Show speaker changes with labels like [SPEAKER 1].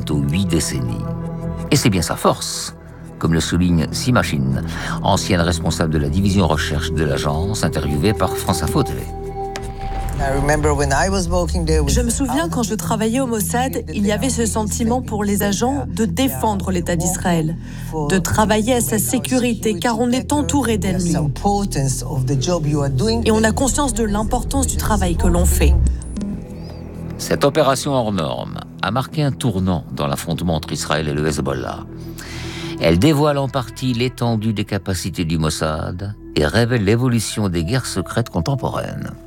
[SPEAKER 1] bientôt 8 décennies. Et c'est bien sa force, comme le souligne Simachine, ancienne responsable de la division recherche de l'agence, interviewée par France Info TV.
[SPEAKER 2] Je me souviens quand je travaillais au Mossad, il y avait ce sentiment pour les agents de défendre l'État d'Israël, de travailler à sa sécurité car on est entouré d'ennemis. Et on a conscience de l'importance du travail que l'on fait.
[SPEAKER 1] Cette opération hors norme a marqué un tournant dans l'affrontement entre Israël et le Hezbollah. Elle dévoile en partie l'étendue des capacités du Mossad et révèle l'évolution des guerres secrètes contemporaines.